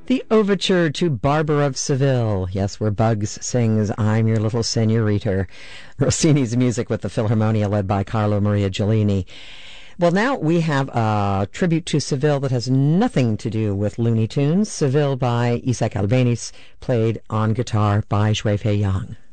The overture to Barbara of Seville. Yes, where Bugs sings I'm Your Little Senorita. Rossini's music with the Philharmonia led by Carlo Maria Giulini. Well, now we have a tribute to Seville that has nothing to do with Looney Tunes. Seville by Isaac Albéniz, played on guitar by Xue Fei Yang.